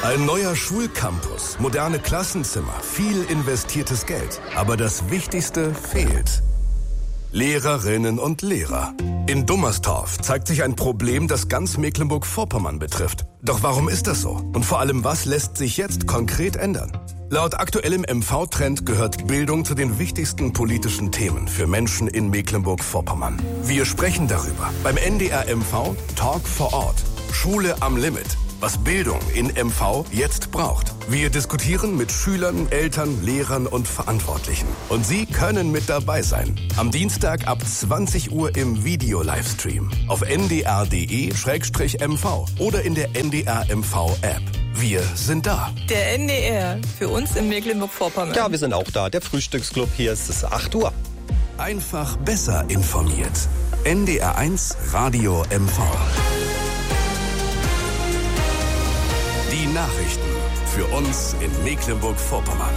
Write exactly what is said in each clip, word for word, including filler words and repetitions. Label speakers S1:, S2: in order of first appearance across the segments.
S1: Ein neuer Schulcampus, moderne Klassenzimmer, viel investiertes Geld. Aber das Wichtigste fehlt. Lehrerinnen und Lehrer. In Dummerstorf zeigt sich ein Problem, das ganz Mecklenburg-Vorpommern betrifft. Doch warum ist das so? Und vor allem, was lässt sich jetzt konkret ändern? Laut aktuellem M V-Trend gehört Bildung zu den wichtigsten politischen Themen für Menschen in Mecklenburg-Vorpommern. Wir sprechen darüber beim N D R M V Talk vor Ort. Schule am Limit. Was Bildung in M V jetzt braucht. Wir diskutieren mit Schülern, Eltern, Lehrern und Verantwortlichen. Und Sie können mit dabei sein. Am Dienstag ab zwanzig Uhr im Video-Livestream auf n d r punkt d e slash m v oder in der N D R M V-App. Wir sind da.
S2: Der N D R, für uns in Mecklenburg-Vorpommern.
S3: Ja, wir sind auch da. Der Frühstücksclub, hier ist es acht Uhr.
S1: Einfach besser informiert. N D R eins Radio M V. Die Nachrichten für uns in Mecklenburg-Vorpommern.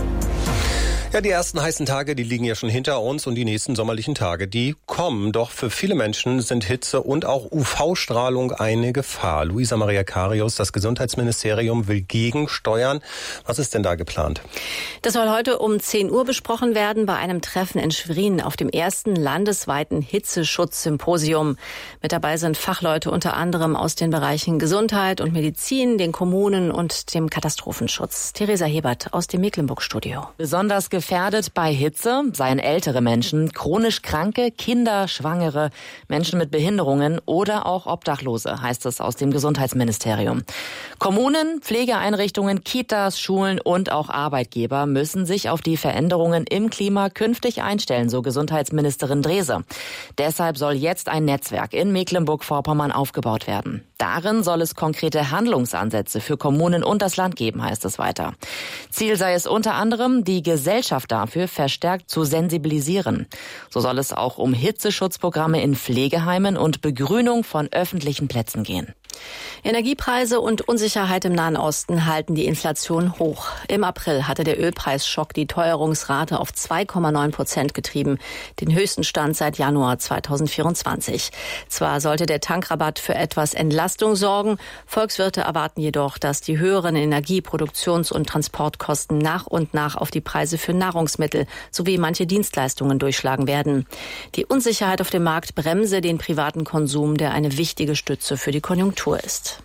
S3: Ja, die ersten heißen Tage, die liegen ja schon hinter uns und die nächsten sommerlichen Tage, die kommen. Doch für viele Menschen sind Hitze und auch U V-Strahlung eine Gefahr. Luisa Maria Karius, das Gesundheitsministerium will gegensteuern. Was ist denn da geplant?
S4: Das soll heute um zehn Uhr besprochen werden bei einem Treffen in Schwerin auf dem ersten landesweiten Hitzeschutzsymposium. Mit dabei sind Fachleute unter anderem aus den Bereichen Gesundheit und Medizin, den Kommunen und dem Katastrophenschutz. Theresa Hebert aus dem Mecklenburg-Studio.
S5: Besonders gefährdet bei Hitze seien ältere Menschen, chronisch Kranke, Kinder, Schwangere, Menschen mit Behinderungen oder auch Obdachlose, heißt es aus dem Gesundheitsministerium. Kommunen, Pflegeeinrichtungen, Kitas, Schulen und auch Arbeitgeber müssen sich auf die Veränderungen im Klima künftig einstellen, so Gesundheitsministerin Drese. Deshalb soll jetzt ein Netzwerk in Mecklenburg-Vorpommern aufgebaut werden. Darin soll es konkrete Handlungsansätze für Kommunen und das Land geben, heißt es weiter. Ziel sei es unter anderem, die Gesellschaft dafür verstärkt zu sensibilisieren. So soll es auch um Hitzeschutzprogramme in Pflegeheimen und Begrünung von öffentlichen Plätzen gehen.
S4: Energiepreise und Unsicherheit im Nahen Osten halten die Inflation hoch. Im April hatte der Ölpreisschock die Teuerungsrate auf zwei Komma neun Prozent getrieben, den höchsten Stand seit Januar zweitausendvierundzwanzig. Zwar sollte der Tankrabatt für etwas Entlastung sorgen, Volkswirte erwarten jedoch, dass die höheren Energie-, Produktions- und Transportkosten nach und nach auf die Preise für Nahrungsmittel sowie manche Dienstleistungen durchschlagen werden. Die Unsicherheit auf dem Markt bremse den privaten Konsum, der eine wichtige Stütze für die Konjunktur ist.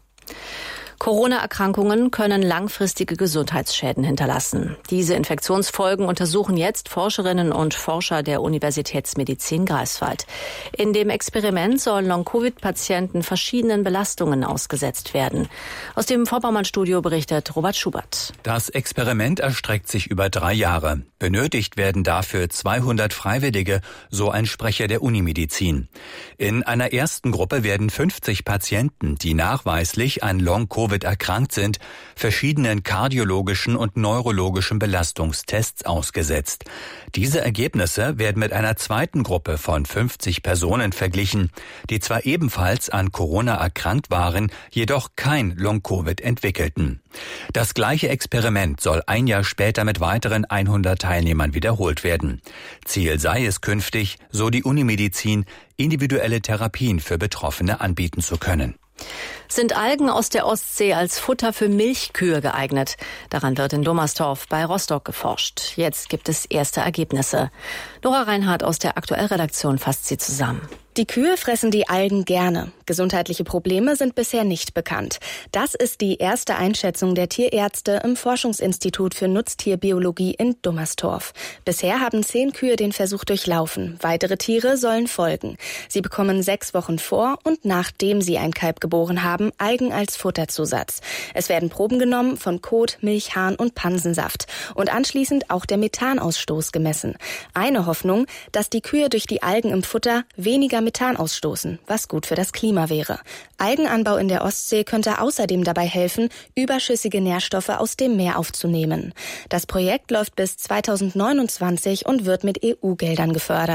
S4: Corona-Erkrankungen können langfristige Gesundheitsschäden hinterlassen. Diese Infektionsfolgen untersuchen jetzt Forscherinnen und Forscher der Universitätsmedizin Greifswald. In dem Experiment sollen Long-Covid-Patienten verschiedenen Belastungen ausgesetzt werden. Aus dem Vorpommern-Studio berichtet Robert Schubert.
S6: Das Experiment erstreckt sich über drei Jahre. Benötigt werden dafür zweihundert Freiwillige, so ein Sprecher der Unimedizin. In einer ersten Gruppe werden fünfzig Patienten, die nachweislich an Long-Covid erkrankt sind, verschiedenen kardiologischen und neurologischen Belastungstests ausgesetzt. Diese Ergebnisse werden mit einer zweiten Gruppe von fünfzig Personen verglichen, die zwar ebenfalls an Corona erkrankt waren, jedoch kein Long-Covid entwickelten. Das gleiche Experiment soll ein Jahr später mit weiteren hundert Teilnehmern wiederholt werden. Ziel sei es künftig, so die Unimedizin, individuelle Therapien für Betroffene anbieten zu können.
S4: Sind Algen aus der Ostsee als Futter für Milchkühe geeignet? Daran wird in Dummerstorf bei Rostock geforscht. Jetzt gibt es erste Ergebnisse. Nora Reinhardt aus der Aktuellredaktion fasst sie zusammen.
S7: Die Kühe fressen die Algen gerne. Gesundheitliche Probleme sind bisher nicht bekannt. Das ist die erste Einschätzung der Tierärzte im Forschungsinstitut für Nutztierbiologie in Dummerstorf. Bisher haben zehn Kühe den Versuch durchlaufen. Weitere Tiere sollen folgen. Sie bekommen sechs Wochen vor und nachdem sie ein Kalb geboren haben, Algen als Futterzusatz. Es werden Proben genommen von Kot, Milch, Harn und Pansensaft und anschließend auch der Methanausstoß gemessen. Eine Hoffnung, dass die Kühe durch die Algen im Futter weniger Methan ausstoßen, was gut für das Klima wäre. Algenanbau in der Ostsee könnte außerdem dabei helfen, überschüssige Nährstoffe aus dem Meer aufzunehmen. Das Projekt läuft bis zweitausendneunundzwanzig und wird mit E U-Geldern gefördert.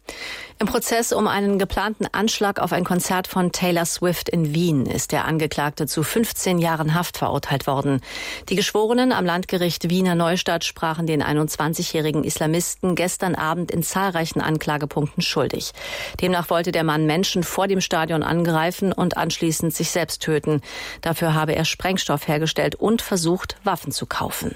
S4: Im Prozess um einen geplanten Anschlag auf ein Konzert von Taylor Swift in Wien ist der Angeklagte zu fünfzehn Jahren Haft verurteilt worden. Die Geschworenen am Landgericht Wiener Neustadt sprachen den einundzwanzigjährigen Islamisten gestern Abend in zahlreichen Anklagepunkten schuldig. Demnach wollte der Mann Menschen vor dem Stadion angreifen und anschließend sich selbst töten. Dafür habe er Sprengstoff hergestellt und versucht, Waffen zu kaufen.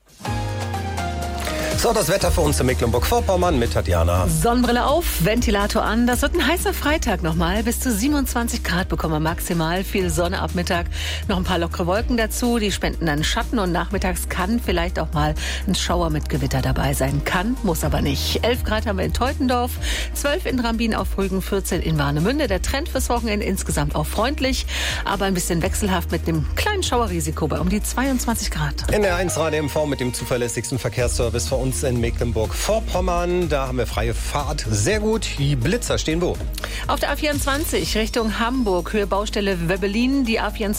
S3: So, das Wetter für uns in Mecklenburg-Vorpommern mit Tatjana.
S8: Sonnenbrille auf, Ventilator an. Das wird ein heißer Freitag nochmal. Bis zu siebenundzwanzig Grad bekommen wir maximal. Viel Sonne ab Mittag. Noch ein paar lockere Wolken dazu. Die spenden dann Schatten und nachmittags kann vielleicht auch mal ein Schauer mit Gewitter dabei sein. Kann, muss aber nicht. elf Grad haben wir in Teutendorf, zwölf in Rambin auf Rügen, vierzehn in Warnemünde. Der Trend fürs Wochenende insgesamt auch freundlich, aber ein bisschen wechselhaft mit einem kleinen Schauerrisiko bei um die zweiundzwanzig Grad.
S3: In der eins Radio M V mit dem zuverlässigsten Verkehrsservice für uns in Mecklenburg-Vorpommern. Da haben wir freie Fahrt. Sehr gut. Die Blitzer stehen wo?
S8: Auf der A vierundzwanzig Richtung Hamburg, Höhe Baustelle Wöbbelin. Die A vierundzwanzig